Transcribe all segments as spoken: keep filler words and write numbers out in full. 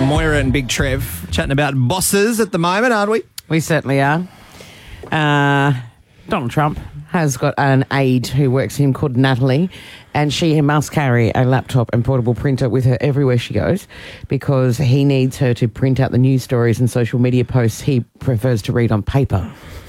Moira and Big Trev chatting about bosses at the moment, aren't we? We certainly are. Uh, Donald Trump has got an aide who works for him called Natalie, and she must carry a laptop and portable printer with her everywhere she goes because he needs her to print out the news stories and social media posts he prefers to read on paper.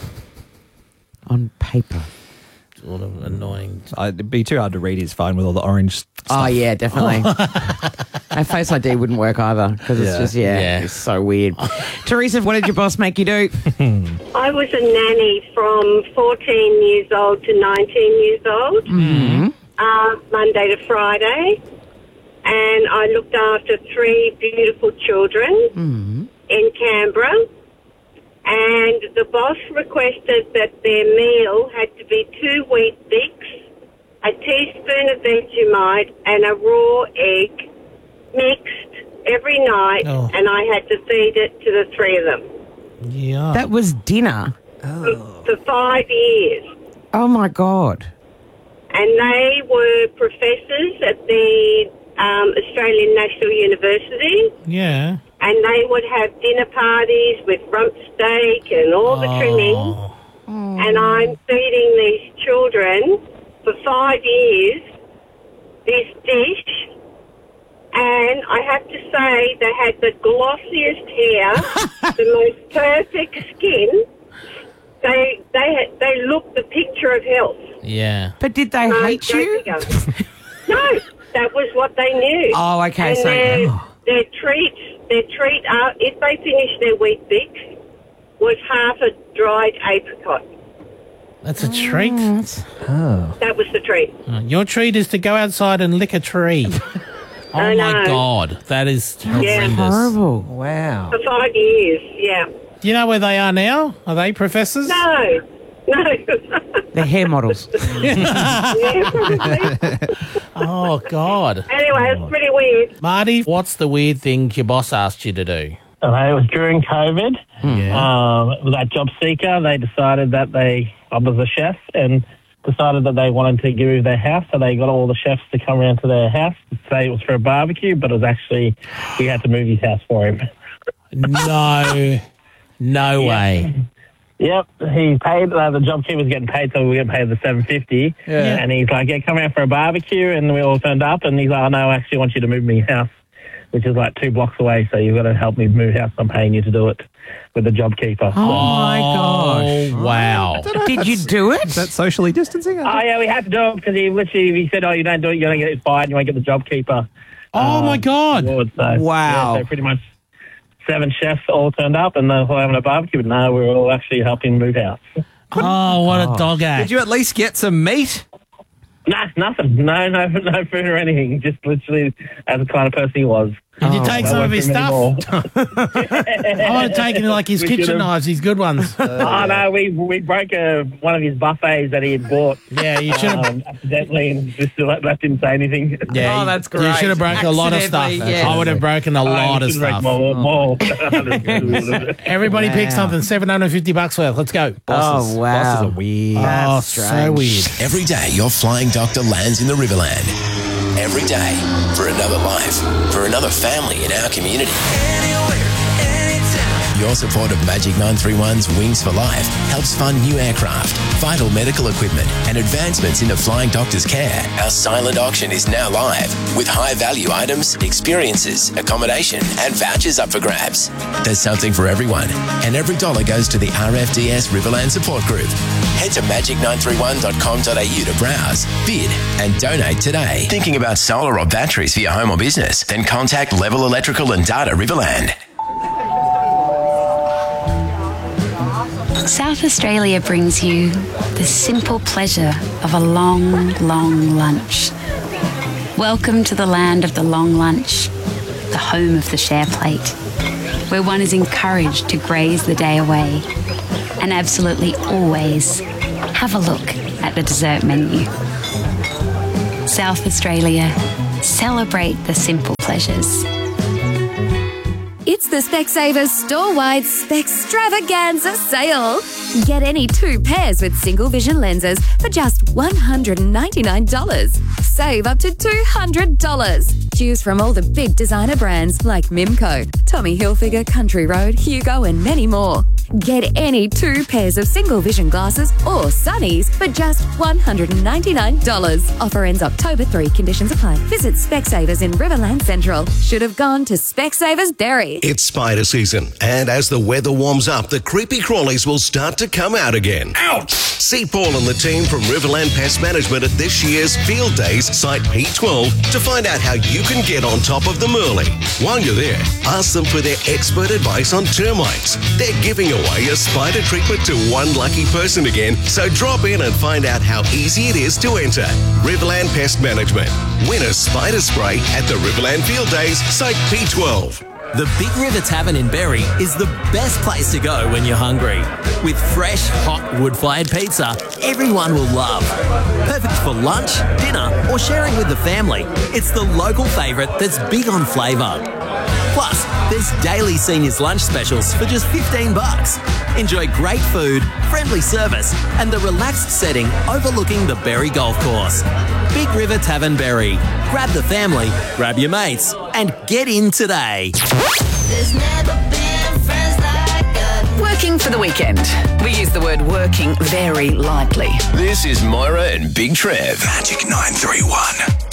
On paper. Sort of annoying. It'd be too hard to read his phone with all the orange stuff. Oh, yeah, definitely. And Face I D wouldn't work either because it's Yeah. just, yeah, Yeah. it's so weird. Teresa, what did your boss make you do? I was a nanny from fourteen years old to nineteen years old, Mm-hmm. uh, Monday to Friday, and I looked after three beautiful children Mm-hmm. in Canberra, and the boss requested that their meal had to be two wheat bix, a teaspoon of Vegemite, and a raw egg mixed every night, Oh. and I had to feed it to the three of them Yeah. That was dinner. for, for five years. Oh, my God. And they were professors at the um, Australian National University, yeah. and they would have dinner parties with rump steak and all the trimmings. Oh. And I'm feeding these children for five years this dish. And I have to say, they had the glossiest hair, the most perfect skin. They they had, they looked the picture of health. Yeah. But did they No, hate you? don't think of- No, that was what they knew. Oh, okay, And so- their, their treats, their treat, uh, if they finished their wheat bix, was half a dried apricot. That's a treat. That was the treat. Uh, Your treat is to go outside and lick a tree. Oh, I my know. God. That is horrendous. Horrible. Wow. For five years, yeah. Do you know where they are now? Are they professors? No, no. They're hair models. Yeah, probably. Oh, God. Anyway, it's pretty weird. Marty, what's the weird thing your boss asked you to do? Okay, it was during COVID. Yeah. Um, with that job seeker, they decided that they, I was a chef, and decided that they wanted to give their house, so they got all the chefs to come around to their house to say it was for a barbecue, but it was actually, we had to move his house for him. No. No way. Yep, he paid, uh, the job keeper was getting paid, so we were getting paid the seven fifty. Yeah. And he's like, yeah, come around for a barbecue, and we all turned up, and he's like, oh, no, I actually want you to move me house, which is like two blocks away, so you've got to help me move house. I'm paying you to do it with the job keeper. Oh, my gosh. Oh, wow. Did you do it? Is that socially distancing? Oh, yeah, we had to do it because he literally he said, oh, you don't do it, you're going to get fired, you won't get the job keeper. Oh, my God. award. So, Wow. Yeah, so pretty much seven chefs all turned up and they're all having a barbecue, but no, we were all actually helping move house. Oh, what a dog act. Did you at least get some meat? Nah, nothing. No, no, no food or anything. Just literally as the kind of person he was. Did you take I some of won't his bring any stuff? more. I would have taken like his We kitchen should've. knives, his good ones. Oh, no, we we broke a, one of his buffets that he had bought. Yeah, you should have. Um, accidentally, and just let, let him say anything. Yeah, Oh, that's You great. should have broken a lot of stuff. Accidentally, yes. I would have broken a lot Oh, of we should've stuff. broke More, more. Everybody pick Wow. something. seven hundred fifty bucks worth. Let's go. Oh, wow. Bosses are weird. Oh, That's so strange. weird. Every day, your flying doctor lands in the Riverland. Every day, for another life, for another family in our community. Your support of Magic nine three one's Wings for Life helps fund new aircraft, vital medical equipment, and advancements into flying doctors' care. Our silent auction is now live with high-value items, experiences, accommodation, and vouchers up for grabs. There's something for everyone, and every dollar goes to the R F D S Riverland Support Group. Head to magic nine three one dot com dot a u to browse, bid, and donate today. Thinking about solar or batteries for your home or business? Then contact Level Electrical and Data Riverland. South Australia brings you the simple pleasure of a long, long lunch. Welcome to the land of the long lunch, the home of the share plate, where one is encouraged to graze the day away and absolutely always have a look at the dessert menu. South Australia, celebrate the simple pleasures. It's the Specsavers store-wide Spextravaganza sale. Get any two pairs with single vision lenses for just one hundred ninety-nine dollars. Save up to two hundred dollars. choose from all the big designer brands like Mimco, Tommy Hilfiger, Country Road, Hugo and many more. Get any two pairs of single vision glasses or sunnies for just one hundred ninety-nine dollars. Offer ends October third. Conditions apply. Visit Specsavers in Riverland Central. Should have gone to Specsavers Berry. It's spider season, and as the weather warms up, the creepy crawlies will start to come out again. Ouch! See Paul and the team from Riverland Pest Management at this year's Field Days, Site P twelve, to find out how you can get on top of the Murley. While you're there, ask them for their expert advice on termites. They're giving away a spider treatment to one lucky person again, so drop in and find out how easy it is to enter. Riverland Pest Management. Win a spider spray at the Riverland Field Days, Site P twelve. The Big River Tavern in Berry is the best place to go when you're hungry. With fresh, hot, wood-fired pizza everyone will love. Perfect for lunch, dinner, or sharing with the family. It's the local favourite that's big on flavour. Plus, there's daily seniors lunch specials for just fifteen bucks. Enjoy great food, friendly service, and the relaxed setting overlooking the Berry Golf Course. Big River Tavern Berry. Grab the family, grab your mates, and get in today. There's never been friends like us. Working for the weekend. We use the word working very lightly. This is Moira and Big Trev. Magic nine three one.